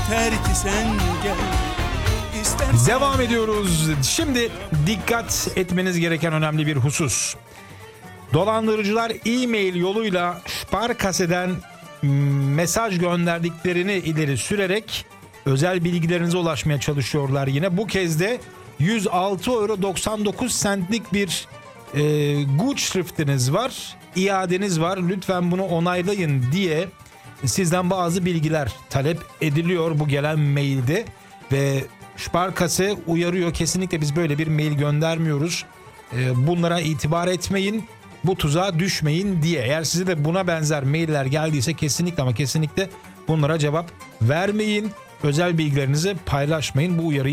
yeter ki sen gel. Devam ediyoruz. Şimdi dikkat etmeniz gereken önemli bir husus. Dolandırıcılar e-mail yoluyla Sparkasse'den mesaj gönderdiklerini ileri sürerek özel bilgilerinize ulaşmaya çalışıyorlar yine. Bu kez de 106,99 centlik bir Gutschrift'iniz var, iadeniz var. Lütfen bunu onaylayın diye sizden bazı bilgiler talep ediliyor bu gelen mailde ve Sparkasse uyarıyor, kesinlikle biz böyle bir mail göndermiyoruz. Bunlara itibar etmeyin, bu tuzağa düşmeyin diye. Eğer size de buna benzer mailler geldiyse kesinlikle ama kesinlikle bunlara cevap vermeyin. Özel bilgilerinizi paylaşmayın. Bu uyarıyı